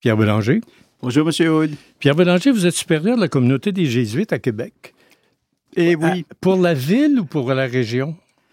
Pierre Bélanger. Bonjour, M. Hood. Pierre Bélanger, vous êtes supérieur de la communauté des Jésuites à Québec. Eh oui. Pour la ville ou pour la région?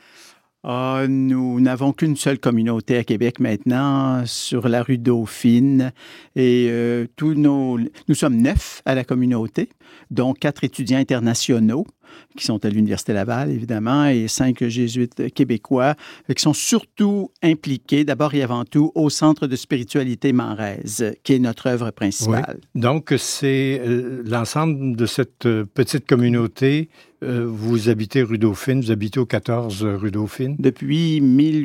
Nous n'avons qu'une seule communauté à Québec maintenant, sur la rue Dauphine. Et nous sommes 9 à la communauté, dont 4 étudiants internationaux qui sont à l'Université Laval, évidemment, et 5 jésuites québécois, qui sont surtout impliqués, d'abord et avant tout, au Centre de spiritualité Manrez, qui est notre œuvre principale. Oui. Donc, c'est l'ensemble de cette petite communauté. Vous habitez rue Dauphine, vous habitez au 14 rue Dauphine? Depuis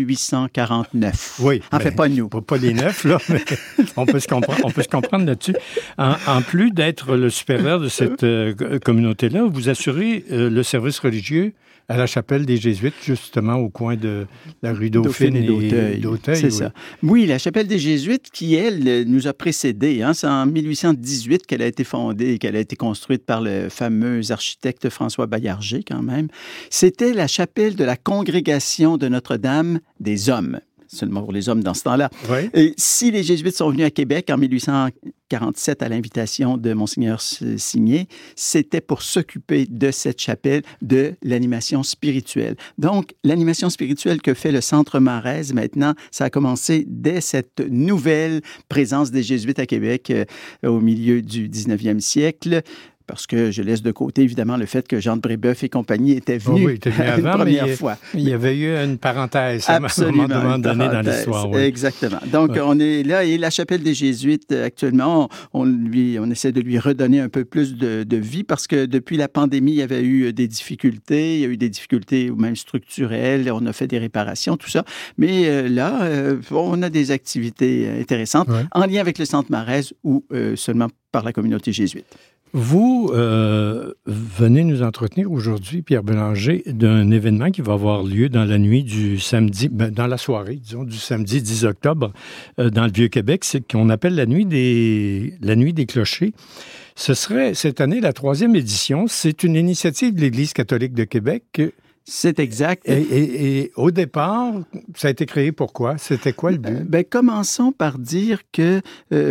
1849. Oui. En fait, pas nous. Pas les 9, là, mais on peut se comprendre là-dessus. En plus d'être le supérieur de cette communauté-là, vous assurez le service religieux à la chapelle des Jésuites, justement au coin de la rue Dauphine et d'Auteuil. C'est ça. Oui, la chapelle des Jésuites qui, elle, nous a précédés. C'est en 1818 qu'elle a été fondée et qu'elle a été construite par le fameux architecte François Baillarger, quand même. C'était la chapelle de la congrégation de Notre-Dame des Hommes. Seulement pour les hommes dans ce temps-là. Oui. Et si les Jésuites sont venus à Québec en 1847 à l'invitation de Monseigneur Signé, c'était pour s'occuper de cette chapelle, de l'animation spirituelle. Donc, l'animation spirituelle que fait le Centre Manrez maintenant, ça a commencé dès cette nouvelle présence des Jésuites à Québec au milieu du 19e siècle. Parce que je laisse de côté, évidemment, le fait que Jean de Brébeuf et compagnie étaient venus avant, une première fois. Il y avait eu une parenthèse à un moment donné dans l'histoire. Oui. Exactement. Donc, on est là, et la chapelle des Jésuites, actuellement, on essaie de lui redonner un peu plus de vie, parce que depuis la pandémie, il y avait eu des difficultés. Il y a eu des difficultés même structurelles. On a fait des réparations, tout ça. Mais là, on a des activités intéressantes en lien avec le Centre Manrez ou seulement par la communauté jésuite. Vous venez nous entretenir aujourd'hui, Pierre Bélanger, d'un événement qui va avoir lieu dans la nuit du samedi, dans la soirée, disons, du samedi 10 octobre, dans le Vieux-Québec. C'est qu'on appelle la nuit des clochers. Ce serait cette année la 3e édition. C'est une initiative de l'Église catholique de Québec. C'est exact. Et au départ, ça a été créé pourquoi? C'était quoi le but? Commençons par dire que,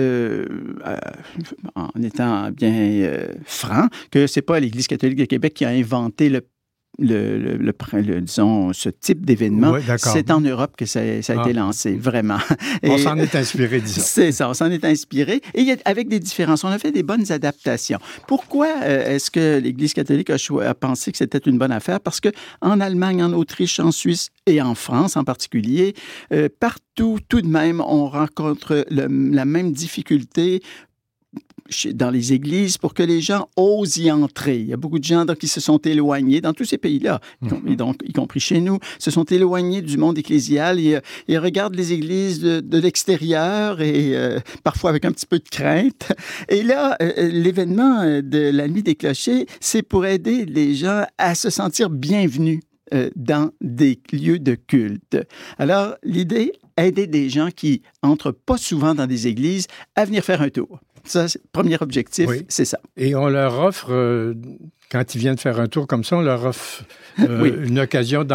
en étant bien franc, que c'est pas l'Église catholique de Québec qui a inventé disons, ce type d'événement. Oui, c'est en Europe que ça a été lancé, vraiment. On s'en est inspiré, disons. C'est ça, on s'en est inspiré. Et avec des différences, on a fait des bonnes adaptations. Pourquoi est-ce que l'Église catholique a pensé que c'était une bonne affaire? Parce qu'en Allemagne, en Autriche, en Suisse et en France en particulier, partout, tout de même, on rencontre la même difficulté dans les églises pour que les gens osent y entrer. Il y a beaucoup de gens qui se sont éloignés dans tous ces pays-là, y compris chez nous, se sont éloignés du monde ecclésial et regardent les églises de l'extérieur et parfois avec un petit peu de crainte. Et là, l'événement de la nuit des clochers, c'est pour aider les gens à se sentir bienvenus dans des lieux de culte. Alors, l'idée, aider des gens qui entrent pas souvent dans des églises à venir faire un tour. Ça, premier objectif, c'est ça. Et on leur offre, quand ils viennent faire un tour comme ça, on leur offre une occasion